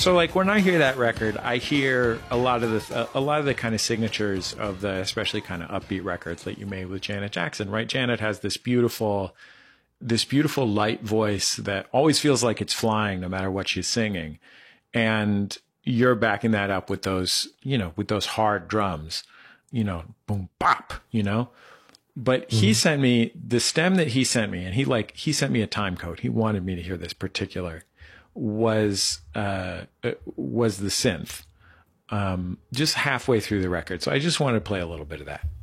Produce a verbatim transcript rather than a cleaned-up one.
So like when I hear that record, I hear a lot of the a lot of the kind of signatures of the especially kind of upbeat records that you made with Janet Jackson, right? Janet has this beautiful this beautiful light voice that always feels like it's flying no matter what she's singing. And you're backing that up with those, you know, with those hard drums, you know, boom, bop, you know. But he mm-hmm. sent me the stem that he sent me, and he like he sent me a time code. He wanted me to hear this particular was uh was the synth um just halfway through the record. So I just wanted to play a little bit of that.